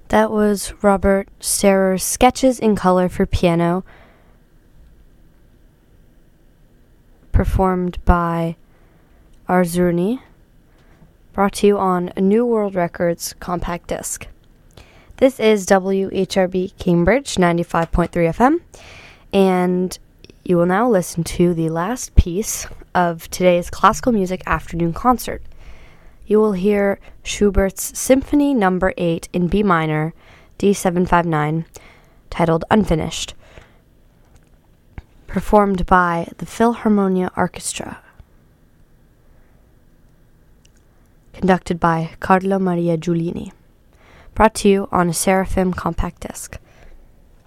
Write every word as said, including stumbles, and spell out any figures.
That was Robert Starrer's Sketches in Color for Piano, performed by Arzrouni, brought to you on New World Records compact disc. This is W H R B Cambridge ninety-five point three F M, and you will now listen to the last piece of today's classical music afternoon concert. You will hear Schubert's Symphony Number eight in B minor, D seven fifty-nine, titled Unfinished, performed by the Philharmonia Orchestra, conducted by Carlo Maria Giulini, brought to you on a Seraphim compact disc.